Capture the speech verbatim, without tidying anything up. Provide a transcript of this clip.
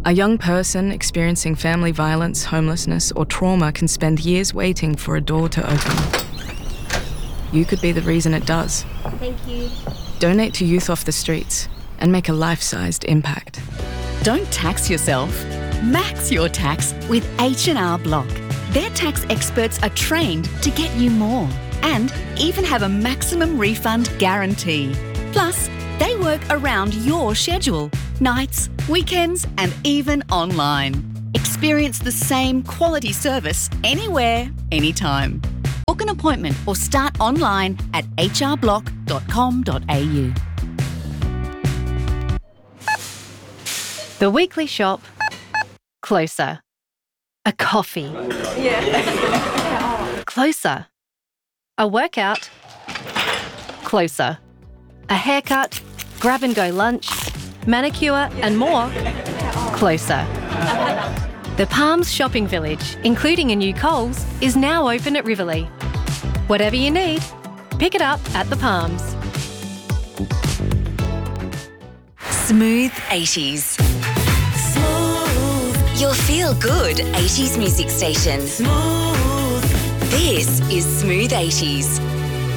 A young person experiencing family violence, homelessness, or trauma can spend years waiting for a door to open. You could be the reason it does. Thank you. Donate to Youth Off the Streets and make a life-sized impact. Don't tax yourself. Max your tax with H and R Block. Their tax experts are trained to get you more and even have a maximum refund guarantee. Plus, they work around your schedule, nights, weekends, and even online. Experience the same quality service anywhere, anytime. Book an appointment or start online at h r block dot com dot a u. The weekly shop. Closer. A coffee. Yeah. Closer. A workout. Closer. A haircut, grab and go lunch, manicure and more. Closer. The Palms Shopping Village, including a new Coles, is now open at Riverlea. Whatever you need, pick it up at the Palms. Smooth eighties. Smooth. Your feel-good eighties music station. Smooth. This is Smooth eighties.